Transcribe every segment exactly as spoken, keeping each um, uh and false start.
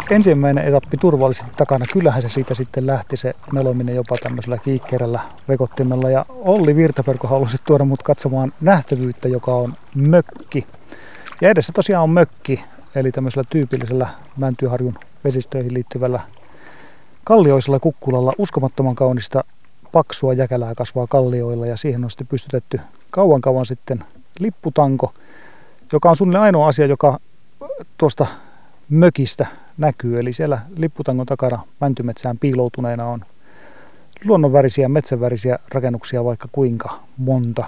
ensimmäinen etappi turvallisesti takana. Kyllähän se siitä sitten lähti se melominen jopa tämmöisellä kiikkerällä vekottimella. Ja Olli Virtaperko halusi tuoda mut katsomaan nähtävyyttä, joka on mökki. Ja edessä tosiaan on mökki, eli tämmöisellä tyypillisellä Mäntyharjun vesistöihin liittyvällä kallioisella kukkulalla uskomattoman kaunista paksua jäkälää kasvaa kallioilla ja siihen on sitten pystytetty kauan kauan sitten lipputanko, joka on suunnilleen ainoa asia, joka tuosta mökistä näkyy. Eli siellä lipputangon takana mäntymetsään piiloutuneena on luonnonvärisiä, metsänvärisiä rakennuksia vaikka kuinka monta.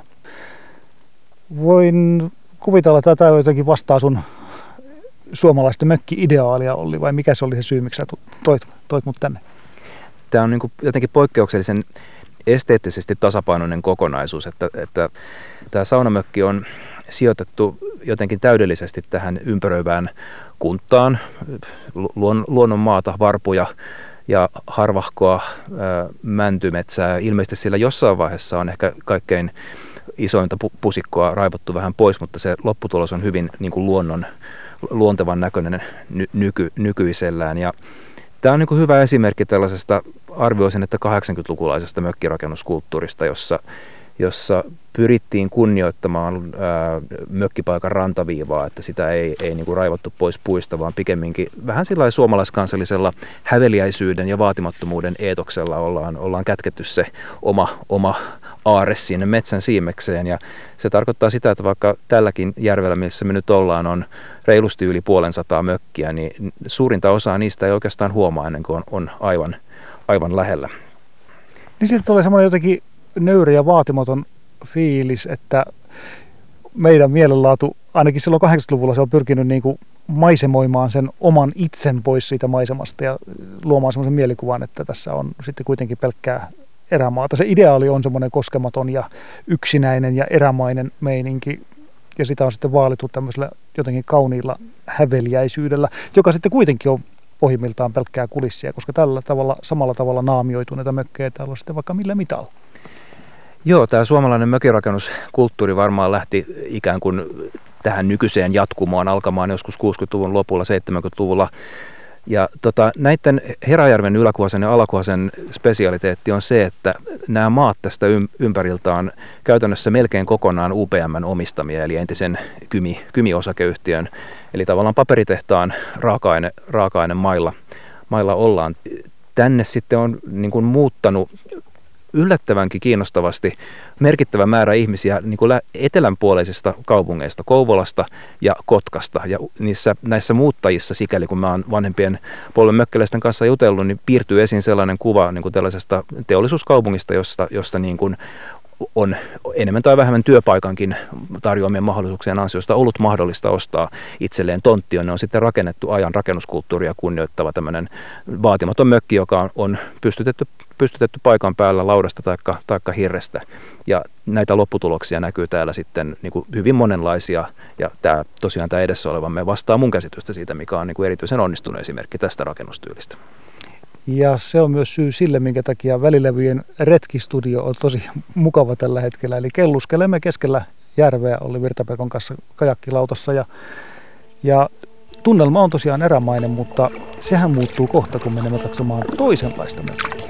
Voin kuvitella, että tämä jotenkin vastaa sun suomalaista mökki-ideaalia, Olli, vai mikä se oli se syy, miksi sä toit, toit mut tänne? Tämä on niin kuin jotenkin poikkeuksellisen esteettisesti tasapainoinen kokonaisuus, että, että tämä saunamökki on sijoitettu jotenkin täydellisesti tähän ympäröivään kunttaan, luon, luonnonmaata, varpuja ja harvahkoa ää, mäntymetsää. Ilmeisesti siellä jossain vaiheessa on ehkä kaikkein isointa pusikkoa raivottu vähän pois, mutta se lopputulos on hyvin niin kuin luonnon, luontevan näköinen ny, nyky, nykyisellään. Ja tämä on niin kuin hyvä esimerkki tällaisesta, arvioisin, että kahdeksankymmentälukulaisesta mökkirakennuskulttuurista, jossa, jossa pyrittiin kunnioittamaan ää, mökkipaikan rantaviivaa, että sitä ei, ei niin kuin raivottu pois puista, vaan pikemminkin vähän sillä suomalaiskansallisella häveliäisyyden ja vaatimattomuuden eetoksella ollaan, ollaan kätketty se oma, oma aare sinne metsän siimekseen. Ja se tarkoittaa sitä, että vaikka tälläkin järvellä, missä me nyt ollaan, on reilusti yli puolen sataa mökkiä, niin suurinta osaa niistä ei oikeastaan huomaa ennen kuin on, on aivan, aivan lähellä. Niin sitten tulee semmoinen jotenkin nöyrä ja vaatimaton fiilis, että meidän mielenlaatu, ainakin silloin kahdeksankymmentäluvulla se on pyrkinyt niin kuin maisemoimaan sen oman itsen pois siitä maisemasta ja luomaan semmoisen mielikuvan, että tässä on sitten kuitenkin pelkkää erämaata. Se ideaali on semmoinen koskematon ja yksinäinen ja erämainen meininki, ja sitä on sitten vaalittu tämmöisellä jotenkin kauniilla häveliäisyydellä, joka sitten kuitenkin on pohjimmiltaan pelkkää kulissia, koska tällä tavalla, samalla tavalla naamioituneita mökkejä täällä on sitten vaikka millä mitalla. Joo, tämä suomalainen mökinrakennuskulttuuri varmaan lähti ikään kuin tähän nykyiseen jatkumoon alkamaan joskus kuusikymmentäluvun lopulla, seitsemänkymmentäluvulla. Ja tota, näiden Herajärven, Yläkuhasen ja Alakuhasen spesialiteetti on se, että nämä maat tästä ympäriltä on käytännössä melkein kokonaan U P M:n omistamia, eli entisen Kymi, Kymi-osakeyhtiön, eli tavallaan paperitehtaan raaka-aine, raaka-aine mailla, mailla ollaan. Tänne sitten on niin kuin muuttanut yllättävänkin kiinnostavasti merkittävä määrä ihmisiä niin kuin etelänpuoleisista kaupungeista, Kouvolasta ja Kotkasta. Ja niissä, näissä muuttajissa, sikäli kun mä oon vanhempien polven mökkeläisten kanssa jutellut, niin piirtyy esiin sellainen kuva niin kuin tällaisesta teollisuuskaupungista, josta, josta niin kuin on enemmän tai vähemmän työpaikankin tarjoamien mahdollisuuksien ansiosta ollut mahdollista ostaa itselleen tontti, jonne on sitten rakennettu ajan rakennuskulttuuria kunnioittava tämmöinen vaatimaton mökki, joka on, on pystytetty, pystytetty paikan päällä laudasta taikka, taikka hirrestä. Ja näitä lopputuloksia näkyy täällä sitten niin kuin hyvin monenlaisia, ja tämä, tosiaan tämä edessä olevamme vastaa mun käsitystä siitä, mikä on niin kuin erityisen onnistunut esimerkki tästä rakennustyylistä. Ja se on myös syy sille, minkä takia Välilevyjen retkistudio on tosi mukava tällä hetkellä. Eli kelluskelemme keskellä järveä Olli Virtaperkon kanssa kajakkilautassa. Ja, ja tunnelma on tosiaan erämainen, mutta sehän muuttuu kohta, kun menemme katsomaan toisenlaista mökkiä.